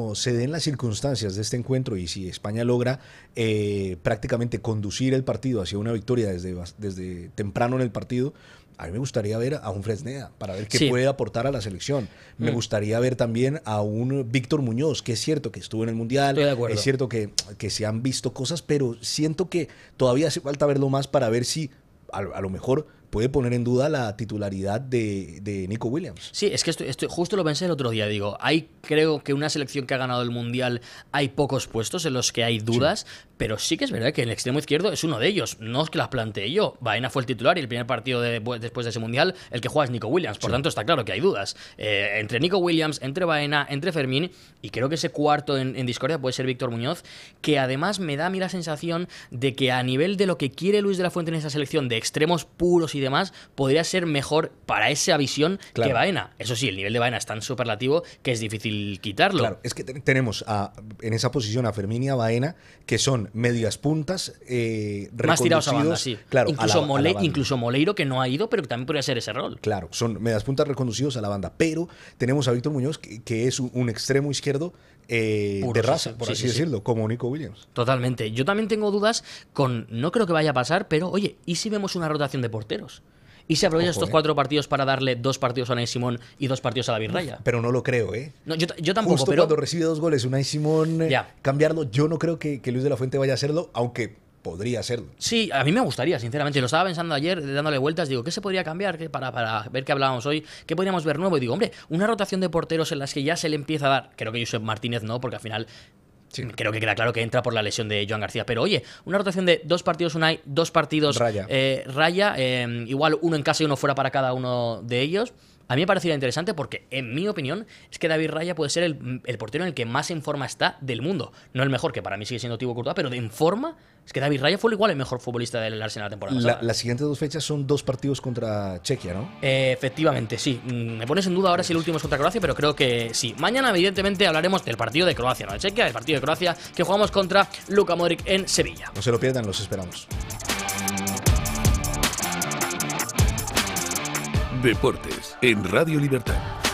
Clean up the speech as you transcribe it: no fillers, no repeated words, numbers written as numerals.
como se den las circunstancias de este encuentro y si España logra prácticamente conducir el partido hacia una victoria desde temprano en el partido, a mí me gustaría ver a un Fresneda para ver qué puede aportar a la selección. Me gustaría ver también a un Víctor Muñoz, que es cierto que estuvo en el Mundial, es cierto que se han visto cosas, pero siento que todavía hace falta verlo más para ver si a lo mejor puede poner en duda la titularidad de Nico Williams. Sí, es que esto justo lo pensé el otro día. Digo, creo que una selección que ha ganado el Mundial hay pocos puestos en los que hay dudas, pero sí que es verdad que el extremo izquierdo es uno de ellos. No es que las planteé yo. Baena fue el titular y el primer partido después de ese Mundial, el que juega es Nico Williams. Por tanto, está claro que hay dudas. Entre Nico Williams, entre Baena, entre Fermín, y creo que ese cuarto en discordia puede ser Víctor Muñoz, que además me da a mí la sensación de que a nivel de lo que quiere Luis de la Fuente en esa selección de extremos puros y demás, podría ser mejor para esa visión que Baena. Eso sí, el nivel de Baena es tan superlativo que es difícil quitarlo. Claro, es que tenemos en esa posición a Fermín y a Baena, que son medias puntas, más tirados a banda, sí. Claro, incluso Moleiro, que no ha ido, pero que también podría ser ese rol. Claro, son medias puntas reconducidos a la banda. Pero tenemos a Víctor Muñoz, que es un extremo izquierdo de raza, por así decirlo, como Nico Williams. Totalmente. Yo también tengo dudas no creo que vaya a pasar, pero oye, ¿y si vemos una rotación de porteros? ¿Y se aprovecha estos 4 partidos para darle 2 partidos a Unai Simón y 2 partidos a David Raya? Pero no lo creo, ¿eh? No, yo tampoco, Justo pero cuando recibe 2 goles Unai Simón, cambiarlo, yo no creo que Luis de la Fuente vaya a hacerlo, aunque podría hacerlo. Sí, a mí me gustaría, sinceramente. Lo estaba pensando ayer, dándole vueltas. Digo, ¿qué se podría cambiar para ver qué hablábamos hoy? ¿Qué podríamos ver nuevo? Y digo, hombre, una rotación de porteros en las que ya se le empieza a dar... Creo que Josep Martínez no, porque al final... Sí. Creo que queda claro que entra por la lesión de Joan García. Pero oye, una rotación de 2 partidos Unai, 2 partidos Raya, igual uno en casa y uno fuera para cada uno de ellos. A mí me parecería interesante porque, en mi opinión, es que David Raya puede ser el portero en el que más en forma está del mundo. No el mejor, que para mí sigue siendo Thibaut Courtois, pero en forma, es que David Raya fue igual el mejor futbolista del Arsenal la temporada pasada. Las siguientes 2 fechas son 2 partidos contra Chequia, ¿no? Efectivamente, sí. Me pones en duda ahora si el último es contra Croacia, pero creo que sí. Mañana, evidentemente, hablaremos del partido de Croacia, no de Chequia, del partido de Croacia que jugamos contra Luka Modric en Sevilla. No se lo pierdan, los esperamos. Deportes en Radio Libertad.